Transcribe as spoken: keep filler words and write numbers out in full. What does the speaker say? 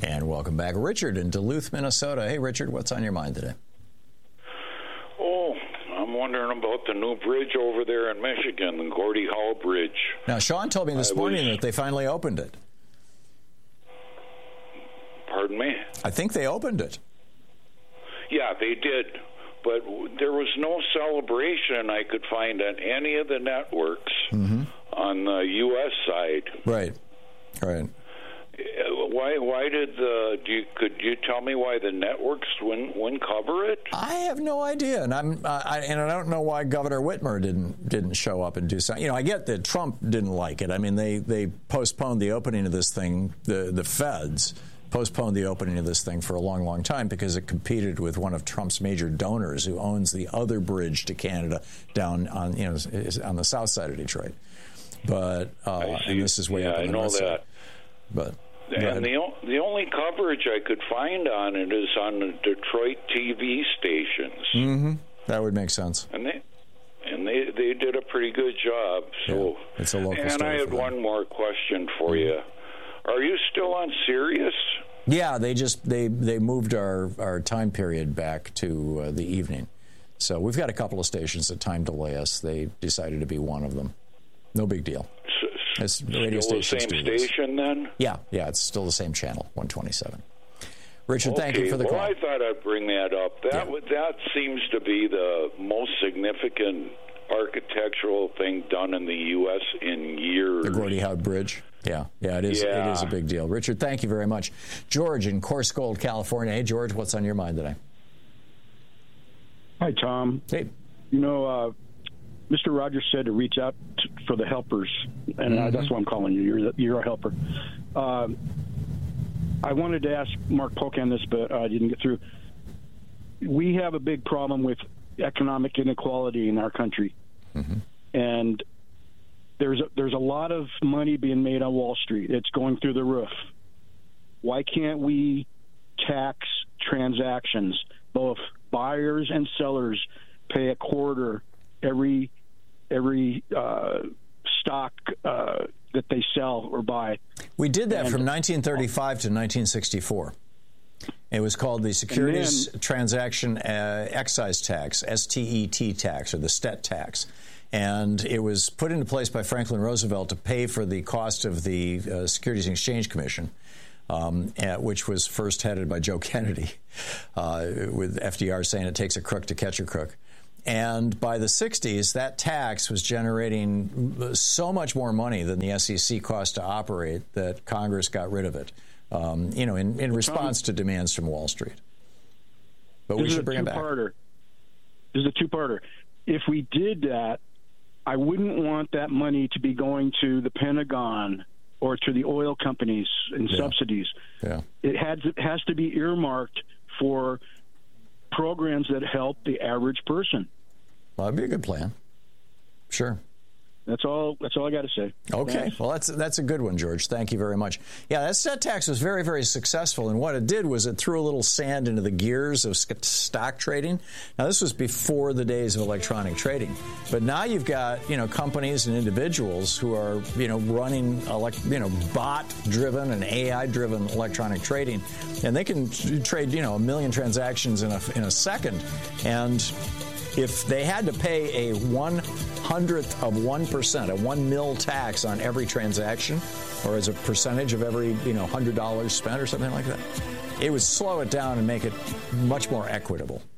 And welcome back. Richard in Duluth, Minnesota. Hey, Richard, what's on your mind today? Oh, I'm wondering about the new bridge over there in Michigan, the Gordie Howe Bridge. Now, Sean told me this I morning was, that they finally opened it. Pardon me? I think they opened it. Yeah, they did. But there was no celebration I could find on any of the networks mm-hmm. on the U S side. Right, right. Why? Why did the? Do you, could you tell me why the networks wouldn't, wouldn't cover it? I have no idea, and I'm uh, I, and I don't know why Governor Whitmer didn't didn't show up and do something. You know, I get that Trump didn't like it. I mean, they they postponed the opening of this thing. The the feds postponed the opening of this thing for a long, long time because it competed with one of Trump's major donors, who owns the other bridge to Canada down on you know on the south side of Detroit. But uh, and this is way yeah, up on the I know north that. side. But and the the only coverage I could find on it is on the Detroit T V stations. Mm-hmm. That would make sense. And they and they, they did a pretty good job. So yeah, it's a local. And I had one more question for mm-hmm. you. Are you still on Sirius? Yeah, they just they they moved our our time period back to uh, the evening. So we've got a couple of stations that time delay us. They decided to be one of them. No big deal. It's the radio still the same station then? Yeah, yeah, it's still the same channel, one twenty-seven. Richard, okay, thank you for the well, call. I thought I'd bring that up. That yeah. would, that seems to be the most significant architectural thing done in the U S in years. The Gordie Howe Bridge? Yeah, yeah, it is. Yeah. It is a big deal. Richard, thank you very much. George in Coarse Gold, California. Hey, George, what's on your mind today? Hi, Tom. Hey. You know, uh, Mister Rogers said to reach out to, for the helpers, and mm-hmm. uh, that's why I'm calling you. You're, the, you're a helper. Um, I wanted to ask Mark Pocan this, but I uh, didn't get through. We have a big problem with economic inequality in our country, mm-hmm. and there's a, there's a lot of money being made on Wall Street. It's going through the roof. Why can't we tax transactions? Both buyers and sellers pay a quarter every every uh, stock uh, that they sell or buy. We did that and, from nineteen thirty-five to nineteen sixty-four. It was called the Securities then, Transaction uh, Excise Tax, S T E T tax, or the S T E T tax. And it was put into place by Franklin Roosevelt to pay for the cost of the uh, Securities and Exchange Commission, um, at, which was first headed by Joe Kennedy, uh, with F D R saying it takes a crook to catch a crook. And by the sixties, that tax was generating so much more money than the S E C cost to operate that Congress got rid of it, um, you know, in, in response to demands from Wall Street. But we should bring it back. This is a two-parter. If we did that, I wouldn't want that money to be going to the Pentagon or to the oil companies and yeah. subsidies. Yeah. It has, it has to be earmarked for programs that help the average person. Well, that'd be a good plan. Sure. That's all. That's all I got to say. Okay. Thanks. Well, that's that's a good one, George. Thank you very much. Yeah, that S T E T tax was very, very successful, and what it did was it threw a little sand into the gears of stock trading. Now, this was before the days of electronic trading, but now you've got you know companies and individuals who are you know running elect, you know bot-driven and A I-driven electronic trading, and they can trade you know a million transactions in a in a second, and if they had to pay a one hundredth of one percent, a one mil tax on every transaction, or as a percentage of every, you know, one hundred dollars spent or something like that, it would slow it down and make it much more equitable.